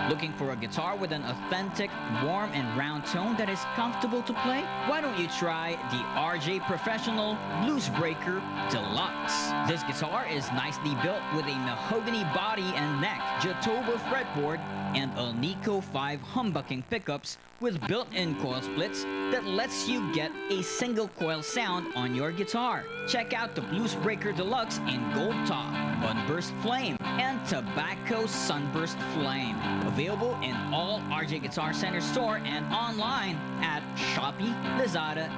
Looking for a guitar with an authentic, warm, and round tone that is comfortable to play? Why don't you try the RJ Professional Bluesbreaker Deluxe? This guitar is nicely built with a mahogany body and neck, Jatoba fretboard, and Alnico 5 humbucking pickups with built-in coil splits that lets you get a single coil sound on your guitar. Check out the Bluesbreaker Deluxe in Gold Top, Sunburst Flame, and Tobacco Sunburst Flame. Available in all RJ Guitar Center store and online at Shopee, Lazada,